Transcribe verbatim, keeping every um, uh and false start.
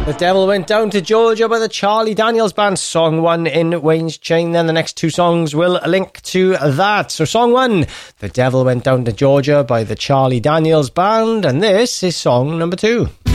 The Devil Went Down to Georgia by the Charlie Daniels Band. Song one in Wayne's Chain. Then the next two songs will link to that. So song one, The Devil Went Down to Georgia by the Charlie Daniels Band. And this is song number two.